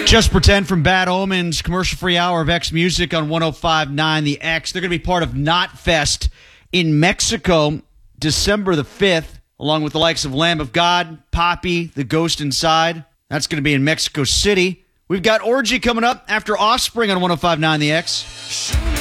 Just Pretend from Bad Omens, commercial-free hour of X Music on 105.9 The X. They're going to be part of Knotfest in Mexico, December the 5th, along with the likes of Lamb of God, Poppy, The Ghost Inside. That's going to be in Mexico City. We've got Orgy coming up after Offspring on 105.9 The X.